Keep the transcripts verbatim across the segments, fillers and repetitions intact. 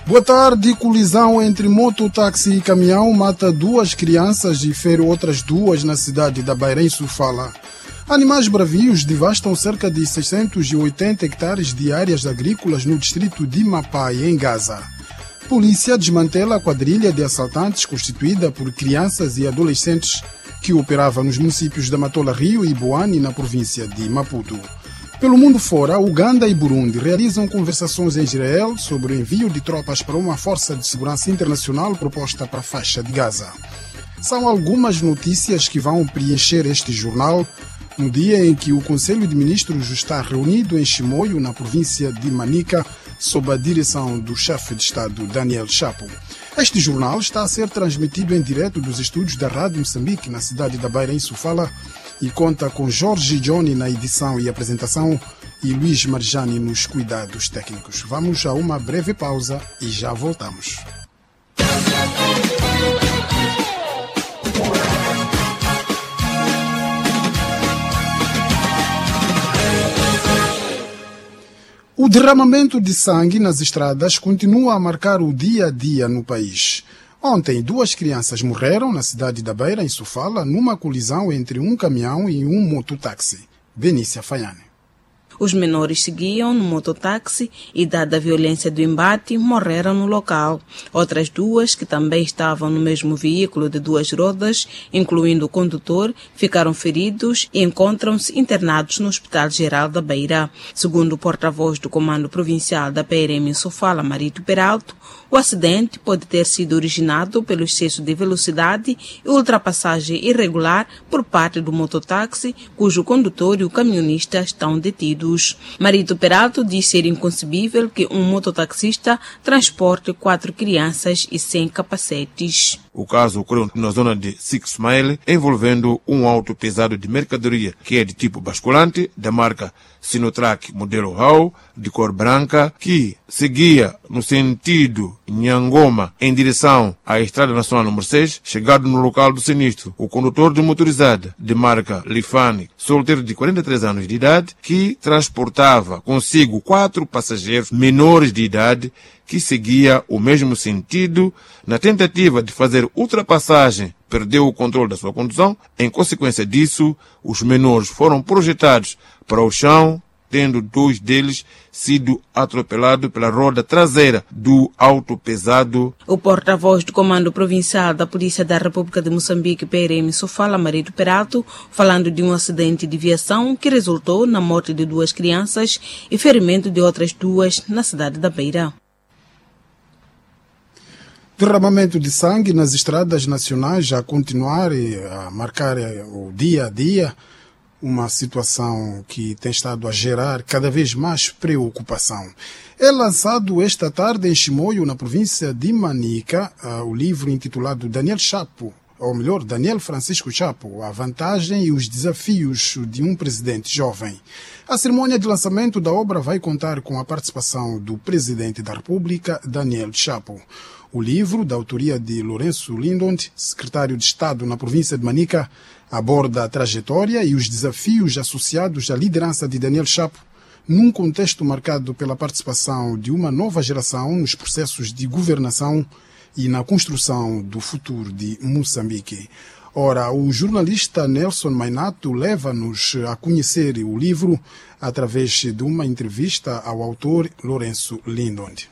Boa tarde. Colisão entre mototáxi e caminhão mata duas crianças e fere outras duas na cidade da Beira, em Sofala. Animais bravios devastam cerca de seiscentos e oitenta hectares de áreas agrícolas no distrito de Mapai, em Gaza. Polícia desmantela a quadrilha de assaltantes constituída por crianças e adolescentes que operava nos municípios da Matola Rio e Boane, na província de Maputo. Pelo mundo fora, Uganda e Burundi realizam conversações em Israel sobre o envio de tropas para uma força de segurança internacional proposta para a faixa de Gaza. São algumas notícias que vão preencher este jornal no dia em que o Conselho de Ministros está reunido em Chimoio, na província de Manica, sob a direção do chefe de Estado Daniel Chapo. Este jornal está a ser transmitido em direto dos estúdios da Rádio Moçambique, na cidade da Beira, em Sofala, e conta com Jorge Johnny na edição e apresentação e Luís Marjani nos cuidados técnicos. Vamos a uma breve pausa e já voltamos. O derramamento de sangue nas estradas continua a marcar o dia a dia no país. Ontem, duas crianças morreram na cidade da Beira, em Sofala, numa colisão entre um caminhão e um mototáxi. Benícia Faiane. Os menores seguiam no mototáxi e, dada a violência do embate, morreram no local. Outras duas, que também estavam no mesmo veículo de duas rodas, incluindo o condutor, ficaram feridos e encontram-se internados no Hospital Geral da Beira. Segundo o porta-voz do Comando Provincial da P R M em Sofala, Marito Peralto, o acidente pode ter sido originado pelo excesso de velocidade e ultrapassagem irregular por parte do mototáxi, cujo condutor e o caminhonista estão detidos. Marito Peralto diz ser inconcebível que um mototaxista transporte quatro crianças e sem capacetes. O caso ocorreu na zona de Six Mile, envolvendo um auto pesado de mercadoria que é de tipo basculante, da marca Sinotrack modelo R A U, de cor branca, que seguia no sentido Nhangoma em direção à Estrada Nacional número seis. Chegado no local do sinistro, o condutor de motorizada de marca Lifani, solteiro de quarenta e três anos de idade, que transportava consigo quatro passageiros menores de idade que seguia o mesmo sentido, na tentativa de fazer ultrapassagem, perdeu o controle da sua condução. Em consequência disso, os menores foram projetados para o chão, tendo dois deles sido atropelados pela roda traseira do auto pesado. O porta-voz do Comando Provincial da Polícia da República de Moçambique, P R M Sofala, Marito Peralto, falando de um acidente de viação que resultou na morte de duas crianças e ferimento de outras duas na cidade da Beira. Derramamento de sangue nas estradas nacionais a continuar e a marcar o dia a dia, uma situação que tem estado a gerar cada vez mais preocupação. É lançado esta tarde em Chimoio, na província de Manica, o livro intitulado Daniel Chapo, ou melhor, Daniel Francisco Chapo, a vantagem e os desafios de um presidente jovem. A cerimônia de lançamento da obra vai contar com a participação do presidente da República, Daniel Chapo. O livro, da autoria de Lourenço Lindond, secretário de Estado na província de Manica, aborda a trajetória e os desafios associados à liderança de Daniel Chapo, num contexto marcado pela participação de uma nova geração nos processos de governação e na construção do futuro de Moçambique. Ora, o jornalista Nelson Mainato leva-nos a conhecer o livro através de uma entrevista ao autor Lourenço Lindond.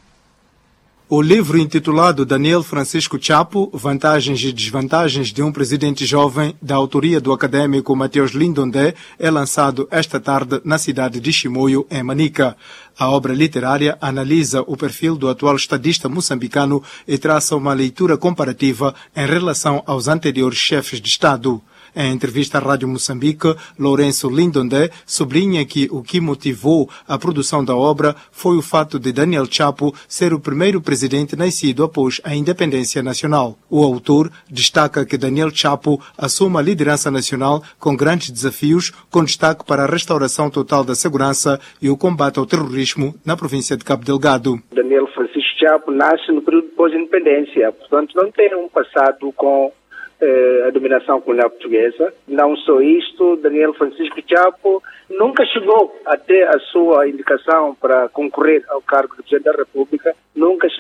O livro intitulado Daniel Francisco Chapo, Vantagens e Desvantagens de um Presidente Jovem, da autoria do académico Mateus Lindondé, é lançado esta tarde na cidade de Chimoio, em Manica. A obra literária analisa o perfil do atual estadista moçambicano e traça uma leitura comparativa em relação aos anteriores chefes de Estado. Em entrevista à Rádio Moçambique, Lourenço Lindondé sublinha que o que motivou a produção da obra foi o fato de Daniel Chapo ser o primeiro presidente nascido após a independência nacional. O autor destaca que Daniel Chapo assume a liderança nacional com grandes desafios, com destaque para a restauração total da segurança e o combate ao terrorismo na província de Cabo Delgado. Daniel Francisco Chapo nasce no período pós-independência, portanto não tem um passado com a dominação colonial portuguesa. Não só isto, Daniel Francisco Chapo nunca chegou a ter a sua indicação para concorrer ao cargo de Presidente da República, nunca chegou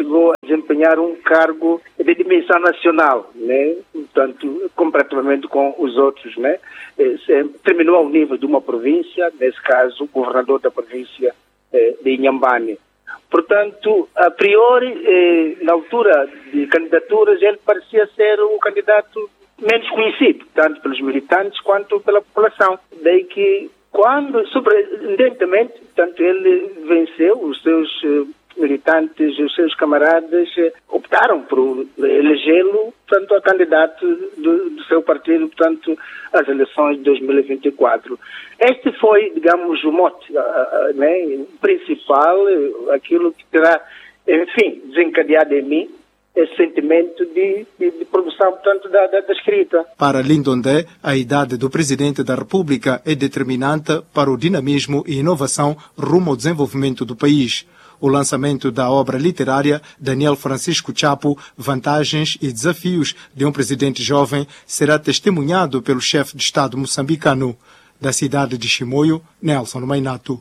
chegou a desempenhar um cargo de dimensão nacional, né? Portanto, comparativamente com os outros, né? Terminou ao nível de uma província, nesse caso, o governador da província de Inhambane. Portanto, a priori, na altura de candidaturas, ele parecia ser o candidato menos conhecido, tanto pelos militantes quanto pela população. Daí que, quando, surpreendentemente, tanto ele venceu, os seus militantes, os seus camaradas optaram por elegê-lo, portanto, a candidato do, do seu partido, portanto, às eleições de dois mil e vinte e quatro. Este foi, digamos, o mote né, principal, aquilo que terá, enfim, desencadeado em mim esse sentimento de, de, de produção, portanto, da, da, da escrita. Para Lindondé, a idade do Presidente da República é determinante para o dinamismo e inovação rumo ao desenvolvimento do país. O lançamento da obra literária Daniel Francisco Chapo, Vantagens e Desafios de um Presidente Jovem, será testemunhado pelo chefe de Estado moçambicano. Da cidade de Chimoio, Nelson Mainato.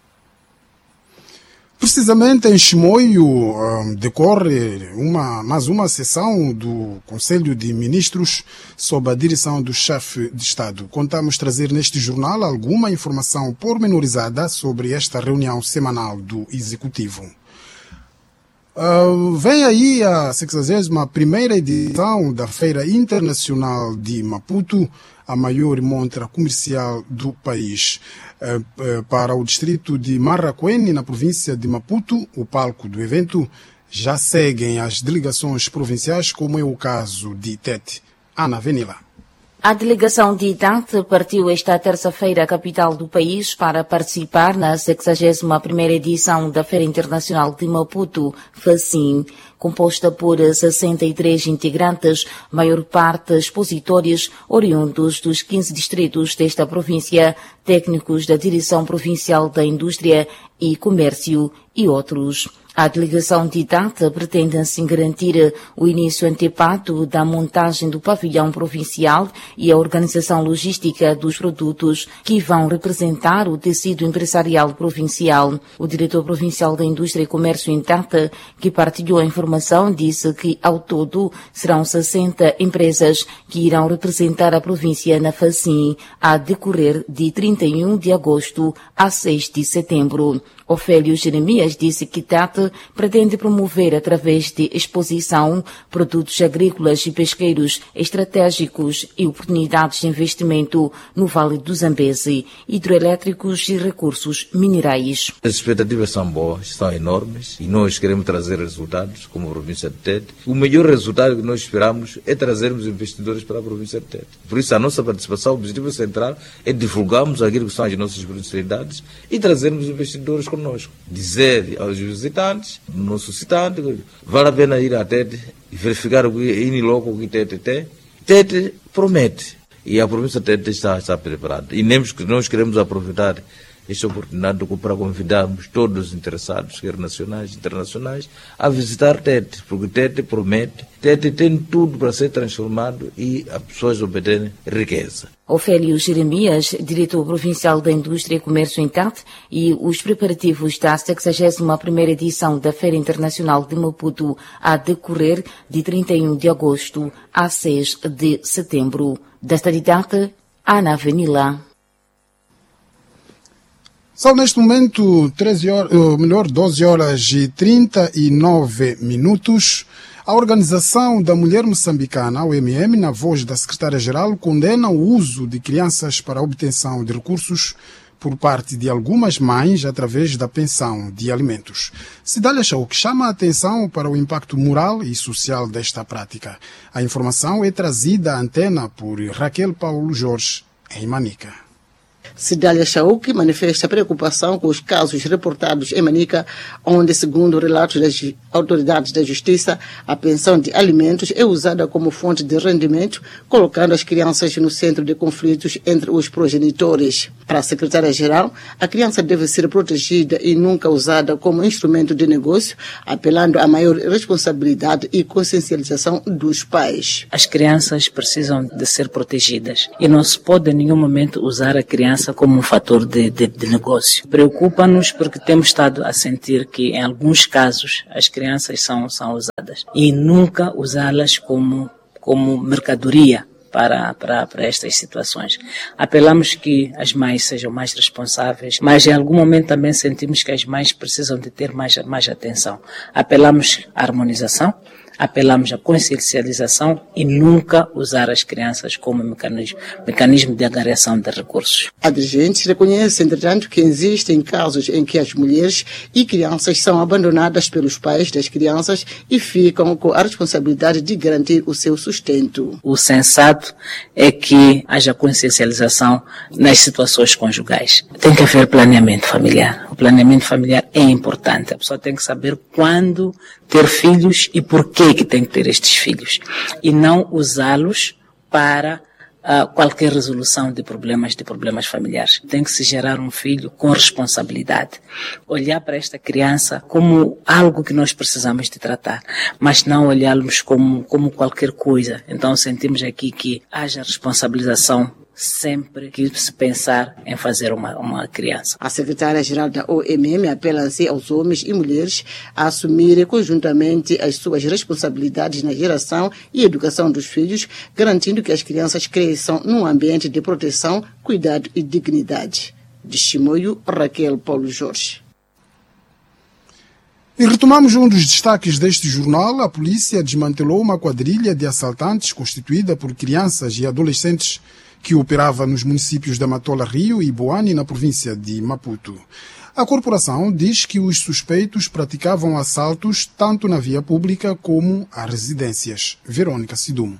Precisamente em Chimoio um, decorre uma, mais uma sessão do Conselho de Ministros sob a direção do chefe de Estado. Contamos trazer neste jornal alguma informação pormenorizada sobre esta reunião semanal do Executivo. Uh, vem aí a sexagésima primeira edição da Feira Internacional de Maputo, a maior montra comercial do país. Uh, uh, para o distrito de Marraquene, na província de Maputo, o palco do evento já seguem as delegações provinciais, como é o caso de Tete. Ana Venila. A delegação de Tete partiu esta terça-feira à capital do país para participar na sexagésima primeira edição da Feira Internacional de Maputo, FACIM, composta por sessenta e três integrantes, maior parte expositores oriundos dos quinze distritos desta província, técnicos da Direção Provincial da Indústria e Comércio e outros. A delegação de Tete pretende assim garantir o início antepado da montagem do pavilhão provincial e a organização logística dos produtos que vão representar o tecido empresarial provincial. O diretor provincial da Indústria e Comércio em Tete, que partilhou a informação, disse que ao todo serão sessenta empresas que irão representar a província na FACIM a decorrer de trinta e um de agosto a seis de setembro. Ofélio Jeremias disse que Tete pretende promover, através de exposição, produtos agrícolas e pesqueiros estratégicos e oportunidades de investimento no Vale do Zambeze, hidroelétricos e recursos minerais. As expectativas são boas, são enormes e nós queremos trazer resultados como a província de Tete. O melhor resultado que nós esperamos é trazermos investidores para a província de Tete. Por isso a nossa participação, o objetivo central é divulgarmos aquilo que são as nossas potencialidades e trazermos investidores conosco. Dizer aos visitantes, nosso visitante, vale a pena ir a Tete e verificar o que ir logo o que Tete tem. Tete promete e a província de Tete está, está preparada. E nós queremos aproveitar esta oportunidade para convidarmos todos os interessados, quer nacionais e internacionais, a visitar Tete, porque Tete promete, Tete tem tudo para ser transformado e as pessoas obterem riqueza. Ofélio Jeremias, diretor provincial da Indústria e Comércio em Tete, e os preparativos da sexagésima primeira edição da Feira Internacional de Maputo a decorrer de trinta e um de agosto a seis de setembro. Desta de Tete, Ana Venila. São neste momento treze horas, ou melhor, doze horas e trinta e nove minutos. A Organização da Mulher Moçambicana, a O M M, na voz da secretária-geral, condena o uso de crianças para a obtenção de recursos por parte de algumas mães através da pensão de alimentos. Cidália Chauk chama a atenção para o impacto moral e social desta prática. A informação é trazida à antena por Raquel Paulo Jorge, em Manica. Cidália Chauk manifesta preocupação com os casos reportados em Manica, onde, segundo relatos das autoridades da Justiça, a pensão de alimentos é usada como fonte de rendimento, colocando as crianças no centro de conflitos entre os progenitores. Para a secretária-geral, a criança deve ser protegida e nunca usada como instrumento de negócio, apelando a maior responsabilidade e consciencialização dos pais. As crianças precisam de ser protegidas e não se pode em nenhum momento usar a criança criança como um fator de, de, de negócio. Preocupa-nos porque temos estado a sentir que, em alguns casos, as crianças são, são usadas e nunca usá-las como, como mercadoria para, para, para estas situações. Apelamos que as mães sejam mais responsáveis, mas em algum momento também sentimos que as mães precisam de ter mais, mais atenção. Apelamos à harmonização, apelamos à consciencialização e nunca usar as crianças como mecanismo, mecanismo de angariação de recursos. A dirigente reconhece, entretanto, que existem casos em que as mulheres e crianças são abandonadas pelos pais das crianças e ficam com a responsabilidade de garantir o seu sustento. O sensato é que haja consciencialização nas situações conjugais. Tem que haver planeamento familiar. O planeamento familiar é importante. A pessoa tem que saber quando ter filhos e por que que tem que ter estes filhos. E não usá-los para uh, qualquer resolução de problemas, de problemas familiares. Tem que se gerar um filho com responsabilidade. Olhar para esta criança como algo que nós precisamos de tratar, mas não olhá-los como, como qualquer coisa. Então sentimos aqui que haja responsabilização sempre que se pensar em fazer uma, uma criança. A secretária-geral da O M M apela assim aos homens e mulheres a assumirem conjuntamente as suas responsabilidades na geração e educação dos filhos, garantindo que as crianças cresçam num ambiente de proteção, cuidado e dignidade. De Chimoio, Raquel Paulo Jorge. E retomamos um dos destaques deste jornal. A polícia desmantelou uma quadrilha de assaltantes constituída por crianças e adolescentes que operava nos municípios da Matola Rio e Boane, na província de Maputo. A corporação diz que os suspeitos praticavam assaltos tanto na via pública como a residências. Verônica Sidumo.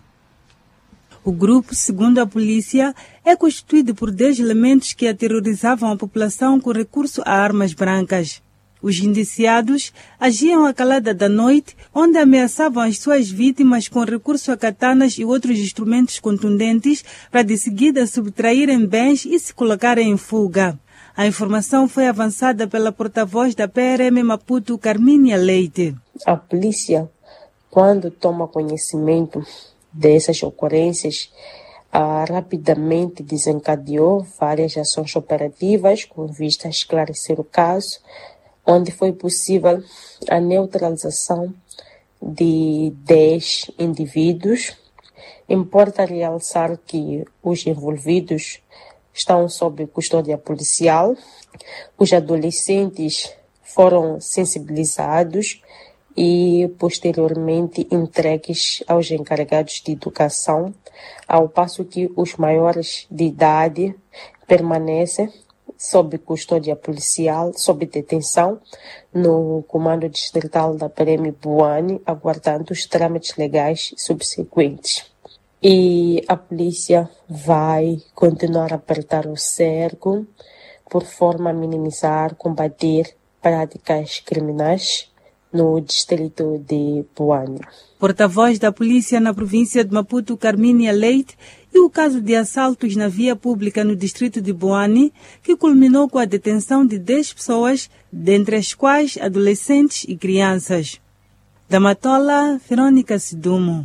O grupo, segundo a polícia, é constituído por dez elementos que aterrorizavam a população com recurso a armas brancas. Os indiciados agiam à calada da noite, onde ameaçavam as suas vítimas com recurso a katanas e outros instrumentos contundentes para de seguida subtraírem bens e se colocarem em fuga. A informação foi avançada pela porta-voz da P R M Maputo, Carmínia Leite. A polícia, quando toma conhecimento dessas ocorrências, ah, rapidamente desencadeou várias ações operativas com vista a esclarecer o caso, onde foi possível a neutralização de dez indivíduos. Importa realçar que os envolvidos estão sob custódia policial. Os adolescentes foram sensibilizados e posteriormente entregues aos encarregados de educação, ao passo que os maiores de idade permanecem sob custódia policial, sob detenção, no comando distrital da P R M Boane, aguardando os trâmites legais subsequentes. E a polícia vai continuar a apertar o cerco por forma a minimizar, combater práticas criminais no distrito de Boane. Porta-voz da polícia na província de Maputo, Carmínia Leite, e o caso de assaltos na via pública no distrito de Boane, que culminou com a detenção de dez pessoas, dentre as quais adolescentes e crianças. Da Matola, Verônica Sidumo.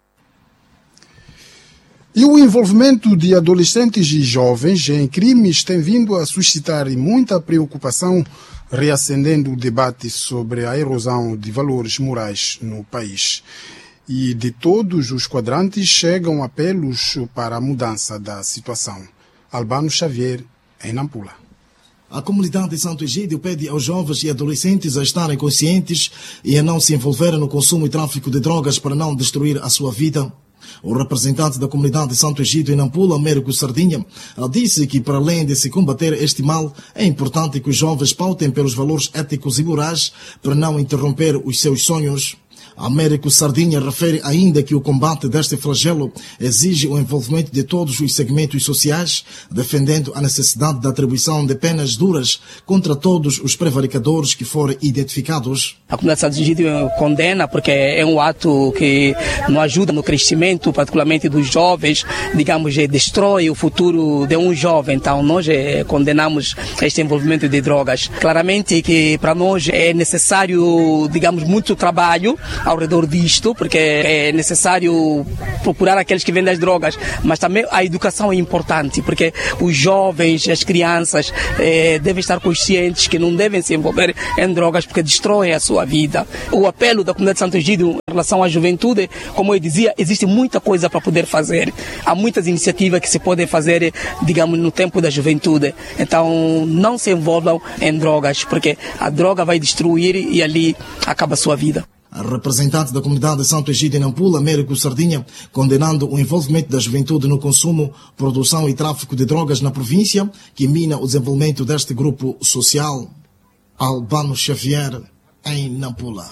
E o envolvimento de adolescentes e jovens em crimes tem vindo a suscitar muita preocupação, reacendendo o debate sobre a erosão de valores morais no país. E de todos os quadrantes chegam apelos para a mudança da situação. Albano Xavier, em Nampula. A comunidade de Santo Egídio pede aos jovens e adolescentes a estarem conscientes e a não se envolverem no consumo e tráfico de drogas para não destruir a sua vida. O representante da comunidade de Santo Egídio em Nampula, Américo Sardinha, disse que, para além de se combater este mal, é importante que os jovens pautem pelos valores éticos e morais para não interromper os seus sonhos. Américo Sardinha refere ainda que o combate deste flagelo exige o envolvimento de todos os segmentos sociais, defendendo a necessidade da atribuição de penas duras contra todos os prevaricadores que forem identificados. A comunidade de Santo Egídio condena porque é um ato que não ajuda no crescimento, particularmente dos jovens, digamos, destrói o futuro de um jovem. Então nós condenamos este envolvimento de drogas. Claramente que para nós é necessário, digamos, muito trabalho ao redor disto, porque é necessário procurar aqueles que vendem as drogas, mas também a educação é importante, porque os jovens, as crianças eh, devem estar conscientes que não devem se envolver em drogas porque destroem a sua vida. O apelo da comunidade de Santo Egídio em relação à juventude, como eu dizia, existe muita coisa para poder fazer. Há muitas iniciativas que se podem fazer, digamos, no tempo da juventude. Então, não se envolvam em drogas, porque a droga vai destruir e ali acaba a sua vida. A representante da comunidade de Santo Egídio em Nampula, Américo Sardinha, condenando o envolvimento da juventude no consumo, produção e tráfico de drogas na província, que mina o desenvolvimento deste grupo social. Albano Xavier, em Nampula.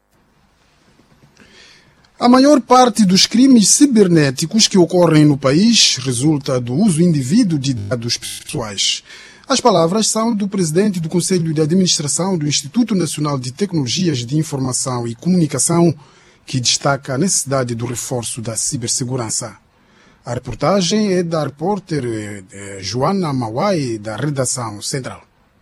A maior parte dos crimes cibernéticos que ocorrem no país resulta do uso indevido de dados pessoais. As palavras são do presidente do Conselho de Administração do Instituto Nacional de Tecnologias de Informação e Comunicação, que destaca a necessidade do reforço da cibersegurança. A reportagem é da repórter eh, Joana Mawai, da redação central.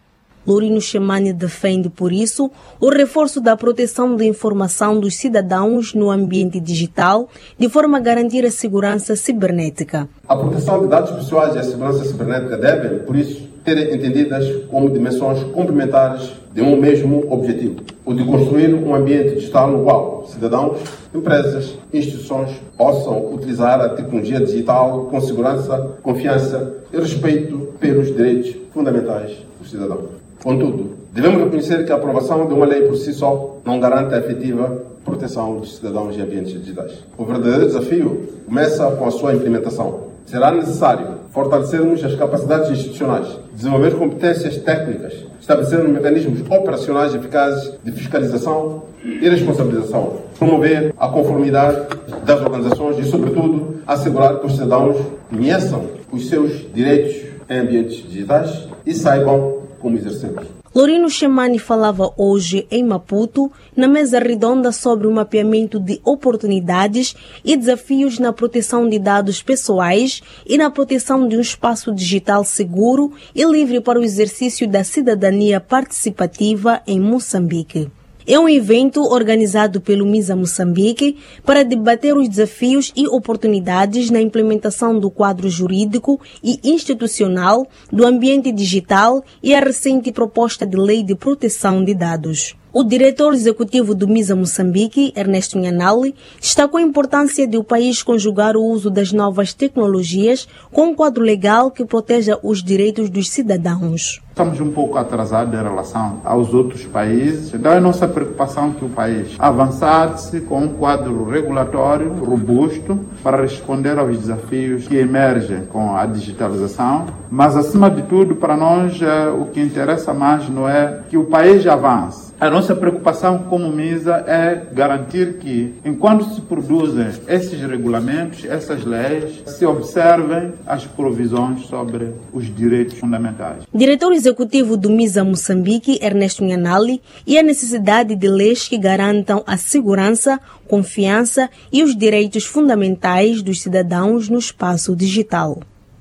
Lorino Chemani defende, por isso, o reforço da proteção da informação dos cidadãos no ambiente digital, de forma a garantir a segurança cibernética. A proteção de dados pessoais e a segurança cibernética devem, por isso, serem entendidas como dimensões complementares de um mesmo objetivo, o de construir um ambiente digital no qual cidadãos, empresas e instituições possam utilizar a tecnologia digital com segurança, confiança e respeito pelos direitos fundamentais dos cidadãos. Contudo, devemos reconhecer que a aprovação de uma lei por si só não garante a efetiva proteção dos cidadãos em ambientes digitais. O verdadeiro desafio começa com a sua implementação. Será necessário fortalecermos as capacidades institucionais, desenvolver competências técnicas, estabelecer mecanismos operacionais eficazes de fiscalização e responsabilização, promover a conformidade das organizações e, sobretudo, assegurar que os cidadãos conheçam os seus direitos em ambientes digitais e saibam como exercê-los. Lorino Chemani falava hoje em Maputo, na mesa redonda sobre o mapeamento de oportunidades e desafios na proteção de dados pessoais e na proteção de um espaço digital seguro e livre para o exercício da cidadania participativa em Moçambique. É um evento organizado pelo MISA Moçambique para debater os desafios e oportunidades na implementação do quadro jurídico e institucional do ambiente digital e a recente proposta de lei de proteção de dados. O diretor executivo do MISA Moçambique, Ernesto Nhanali, destacou a importância de o país conjugar o uso das novas tecnologias com um quadro legal que proteja os direitos dos cidadãos. Estamos um pouco atrasados em relação aos outros países. Então é nossa preocupação que o país avançasse com um quadro regulatório robusto para responder aos desafios que emergem com a digitalização. Mas, acima de tudo, para nós, o que interessa mais não é que o país avance. A nossa preocupação como MISA é garantir que, enquanto se produzem esses regulamentos, essas leis, se observem as provisões sobre os direitos fundamentais. Diretor executivo do MISA Moçambique, Ernesto Nhanali, e a necessidade de leis que garantam a segurança, confiança e os direitos fundamentais dos cidadãos no espaço digital.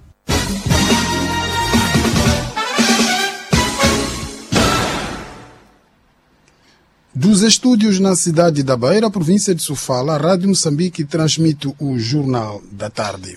Dos estúdios na cidade da Beira, província de Sofala, a Rádio Moçambique transmite o Jornal da Tarde.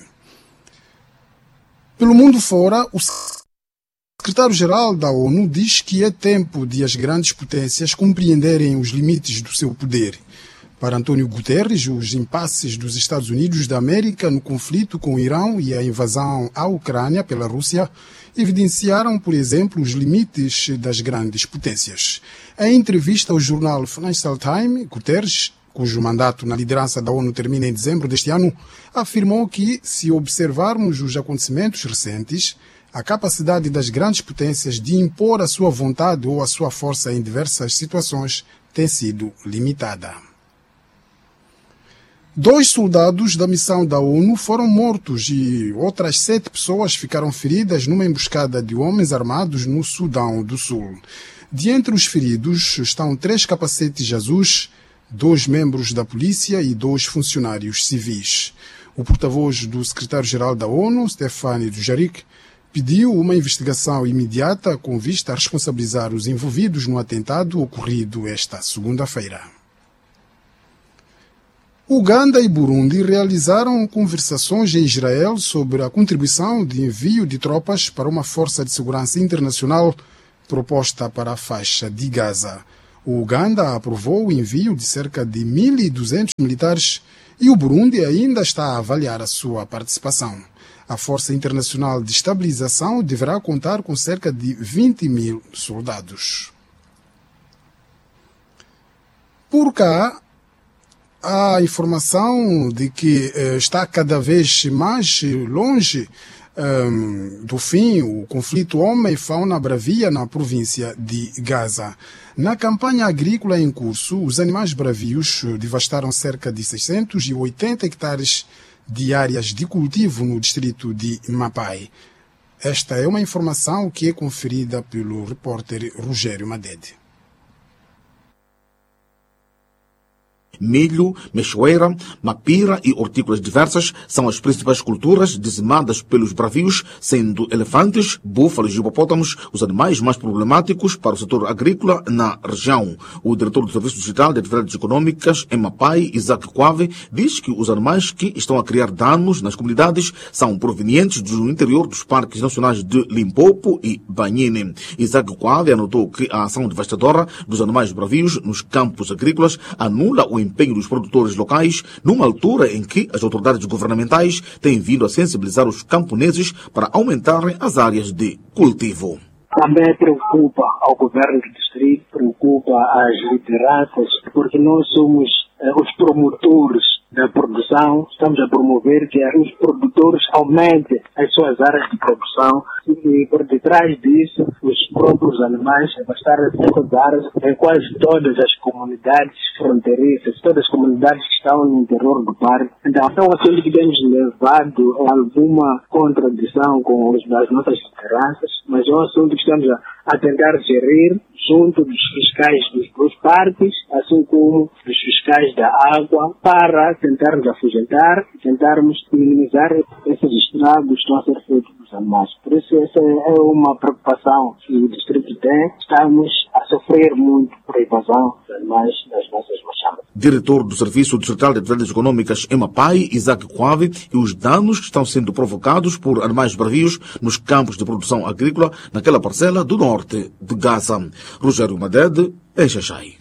Pelo mundo fora, o secretário-geral da ONU diz que é tempo de as grandes potências compreenderem os limites do seu poder. Para António Guterres, os impasses dos Estados Unidos da América no conflito com o Irão e a invasão à Ucrânia pela Rússia evidenciaram, por exemplo, os limites das grandes potências. Em entrevista ao jornal Financial Times, Guterres, cujo mandato na liderança da ONU termina em dezembro deste ano, afirmou que, se observarmos os acontecimentos recentes, a capacidade das grandes potências de impor a sua vontade ou a sua força em diversas situações tem sido limitada. Dois soldados da missão da ONU foram mortos e outras sete pessoas ficaram feridas numa emboscada de homens armados no Sudão do Sul. De entre os feridos estão três capacetes azuis, dois membros da polícia e dois funcionários civis. O porta-voz do secretário-geral da ONU, Stefani Dujarric, pediu uma investigação imediata com vista a responsabilizar os envolvidos no atentado ocorrido esta segunda-feira. Uganda e Burundi realizaram conversações em Israel sobre a contribuição de envio de tropas para uma força de segurança internacional proposta para a faixa de Gaza. O Uganda aprovou o envio de cerca de mil e duzentos militares e o Burundi ainda está a avaliar a sua participação. A Força Internacional de Estabilização deverá contar com cerca de vinte mil soldados. Por cá, a informação de que eh, está cada vez mais longe um, do fim o conflito homem-fauna bravia na província de Gaza. Na campanha agrícola em curso, os animais bravios devastaram cerca de seiscentos e oitenta hectares de áreas de cultivo no distrito de Mapai. Esta é uma informação que é conferida pelo repórter Rogério Madede. Milho, mexoeira, mapira e hortícolas diversas são as principais culturas dizimadas pelos bravios, sendo elefantes, búfalos e hipopótamos os animais mais problemáticos para o setor agrícola na região. O diretor do Serviço Distrital de Atividades Econômicas, em Mapai, Isaac Quave, diz que os animais que estão a criar danos nas comunidades são provenientes do interior dos parques nacionais de Limpopo e Banhine. Isaac Quave anotou que a ação devastadora dos animais bravios nos campos agrícolas anula o empenho dos produtores locais, numa altura em que as autoridades governamentais têm vindo a sensibilizar os camponeses para aumentarem as áreas de cultivo. Também preocupa ao governo do distrito, preocupa as lideranças, porque nós somos eh, os promotores da produção, estamos a promover que os produtores aumentem as suas áreas de produção e por detrás disso os próprios animais bastaram essas áreas em quase todas as comunidades fronteiriças, todas as comunidades que estão no interior do parque. Então é um assunto que tem nos levado a alguma contradição com as nossas lideranças, mas é um assunto que estamos a, a tentar gerir junto dos fiscais dos, dos parques, assim como dos fiscais da água, para tentarmos afugentar, tentarmos minimizar esses estragos que estão a ser feitos dos animais. Por isso, essa é uma preocupação que o distrito tem. Estamos a sofrer muito por a invasão dos animais das nossas machadas. Diretor do Serviço Distrital de Atividades Econômicas em Mapai, Isaac Quave, e os danos que estão sendo provocados por animais bravios nos campos de produção agrícola naquela parcela do norte de Gaza. Rogério Madede, em Xaxai.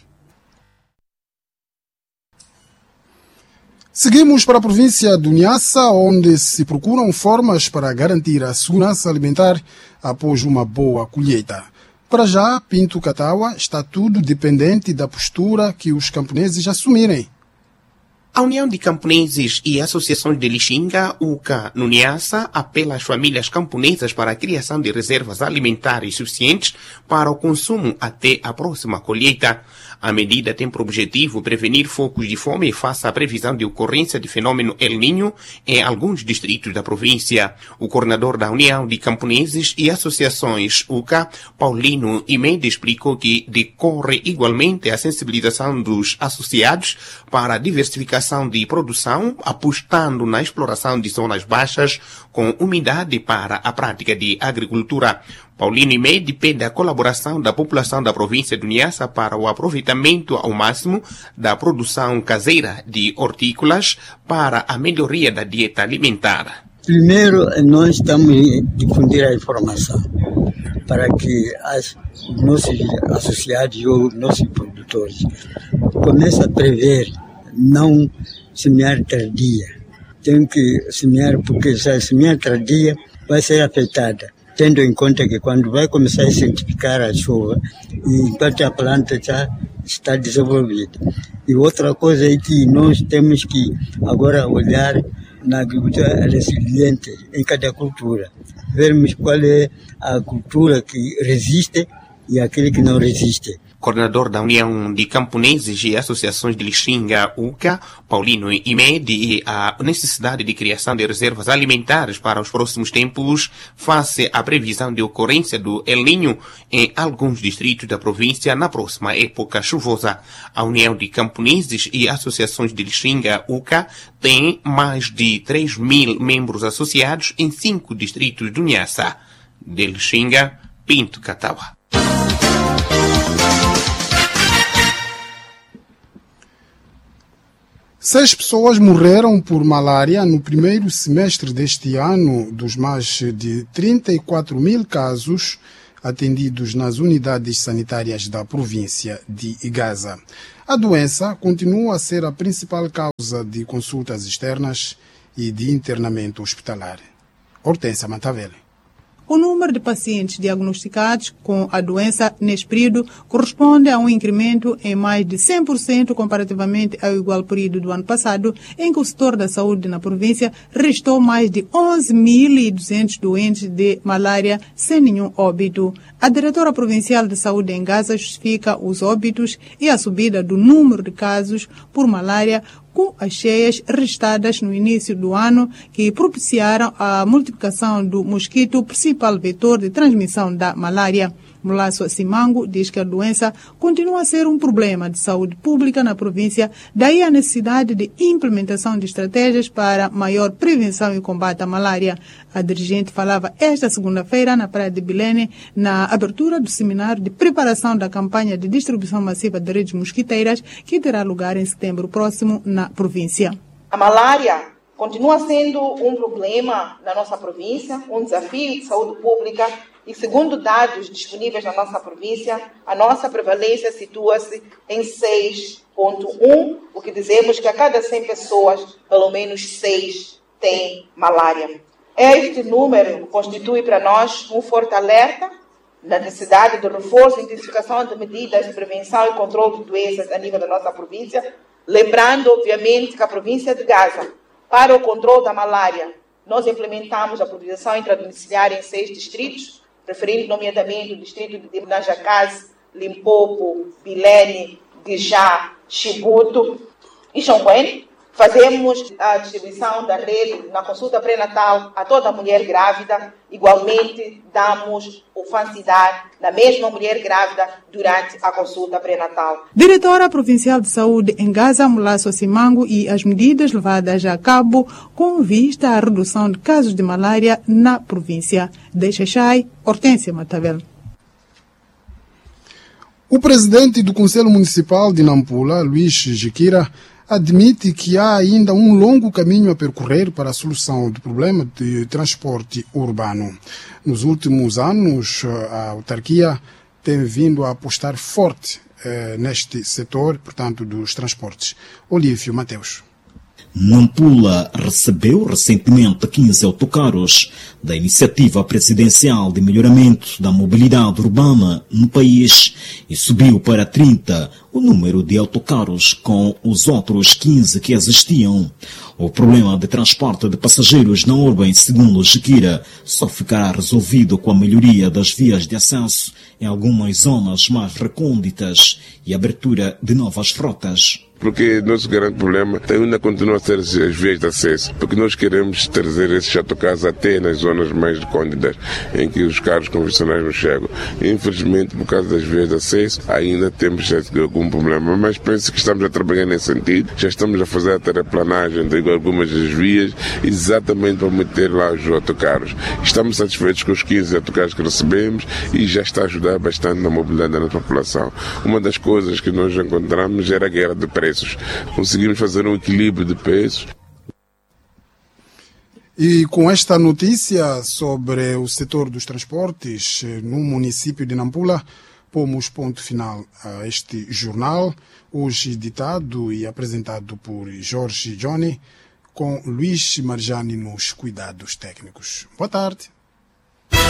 Seguimos para a província do Niassa, onde se procuram formas para garantir a segurança alimentar após uma boa colheita. Para já, Pinto Katawa, está tudo dependente da postura que os camponeses assumirem. A União de Camponeses e Associações de Lixinga, U C A, no Niassa, apela às famílias camponesas para a criação de reservas alimentares suficientes para o consumo até a próxima colheita. A medida tem por objetivo prevenir focos de fome face à previsão de ocorrência de fenômeno El Niño em alguns distritos da província. O coordenador da União de Camponeses e Associações, U C A, Paulino Imede, explicou que decorre igualmente a sensibilização dos associados para a diversificação de produção, apostando na exploração de zonas baixas com umidade para a prática de agricultura. Paulino Imede pede a colaboração da população da província do Niassa para o aproveitamento ao máximo da produção caseira de hortícolas para a melhoria da dieta alimentar. Primeiro, nós estamos a difundir a informação para que as, os nossos associados e os nossos produtores comecem a prever, não semear tardia. Tem que semear, porque se a semear tardia vai ser afetada, tendo em conta que quando vai começar a cientificar a chuva, enquanto a planta já está desenvolvida. E outra coisa é que nós temos que agora olhar na agricultura resiliente em cada cultura. Vermos qual é a cultura que resiste e aquele que não resiste. Coordenador da União de Camponeses e Associações de Lixinga, U C A, Paulino Imede, e a necessidade de criação de reservas alimentares para os próximos tempos face à previsão de ocorrência do El Niño em alguns distritos da província na próxima época chuvosa. A União de Camponeses e Associações de Lixinga, U C A, tem mais de três mil membros associados em cinco distritos do Niassa. De Lixinga, Pinto Katawa. Seis pessoas morreram por malária no primeiro semestre deste ano, dos mais de trinta e quatro mil casos atendidos nas unidades sanitárias da província de Gaza. A doença continua a ser a principal causa de consultas externas e de internamento hospitalar. Hortência Matavelli. O número de pacientes diagnosticados com a doença neste período corresponde a um incremento em mais de cem por cento comparativamente ao igual período do ano passado, em que o setor da saúde na província registrou mais de onze mil e duzentos doentes de malária sem nenhum óbito. A diretora provincial de saúde em Gaza justifica os óbitos e a subida do número de casos por malária com as cheias registradas no início do ano, que propiciaram a multiplicação do mosquito, principal vetor de transmissão da malária. Mulasso Simango diz que a doença continua a ser um problema de saúde pública na província, daí a necessidade de implementação de estratégias para maior prevenção e combate à malária. A dirigente falava esta segunda-feira na Praia de Bilene, na abertura do seminário de preparação da campanha de distribuição massiva de redes mosquiteiras, que terá lugar em setembro próximo na província. A malária continua sendo um problema na nossa província, um desafio de saúde pública. E segundo dados disponíveis na nossa província, a nossa prevalência situa-se em seis vírgula um, o que dizemos que a cada cem pessoas, pelo menos seis têm malária. Este número constitui para nós um forte alerta na necessidade de reforço e intensificação de medidas de prevenção e controle de doenças a nível da nossa província, lembrando, obviamente, que a província de Gaza, para o controle da malária, nós implementamos a priorização intradomiciliar em seis distritos, referindo nomeadamente o distrito de Najacás, Limpopo, Bilene, Guijá, Chibuto e Xonguene. Fazemos a distribuição da rede na consulta pré-natal a toda mulher grávida. Igualmente, damos o Fansidar na mesma mulher grávida durante a consulta pré-natal. Diretora Provincial de Saúde em Gaza, Mulasso Simango, e as medidas levadas a cabo com vista à redução de casos de malária na província. De Xaxai, Hortência Matavel. O presidente do Conselho Municipal de Nampula, Luís Jiquira, admite que há ainda um longo caminho a percorrer para a solução do problema de transporte urbano. Nos últimos anos, a autarquia tem vindo a apostar forte eh, neste setor, portanto, dos transportes. Olívio Mateus. Nampula recebeu recentemente quinze autocarros da Iniciativa Presidencial de Melhoramento da Mobilidade Urbana no país e subiu para trinta o número de autocarros com os outros quinze que existiam. O problema de transporte de passageiros na urbe, segundo Jiquira, só ficará resolvido com a melhoria das vias de acesso em algumas zonas mais recônditas e abertura de novas frotas. Porque nosso grande problema ainda continua a ser as vias de acesso, porque nós queremos trazer esses autocarros até nas zonas mais recônditas, em que os carros convencionais não chegam. Infelizmente, por causa das vias de acesso, ainda temos algum problema, mas penso que estamos a trabalhar nesse sentido, já estamos a fazer a terraplanagem de algumas das vias, exatamente para meter lá os autocarros. Estamos satisfeitos com os quinze autocarros que recebemos e já está a ajudar bastante na mobilidade da nossa população. Uma das coisas que nós encontramos era a guerra de preços. Conseguimos fazer um equilíbrio de preços. E com esta notícia sobre o setor dos transportes no município de Nampula, pomos ponto final a este jornal, hoje editado e apresentado por Jorge Johnny, com Luís Marjani nos cuidados técnicos. Boa tarde.